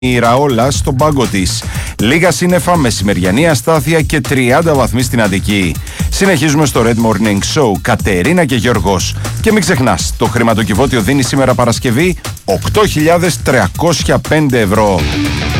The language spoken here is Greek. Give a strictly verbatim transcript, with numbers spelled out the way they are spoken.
η Ραόλα στον πάγκο της. Λίγα σύννεφα, μεσημεριανή αστάθεια και τριάντα βαθμοί στην Αττική. Συνεχίζουμε στο Red Morning Show. Κατερίνα και Γιώργος. Και μην ξεχνάς, το χρηματοκιβώτιο δίνει σήμερα Παρασκευή οκτώ χιλιάδες τριακόσια πέντε ευρώ.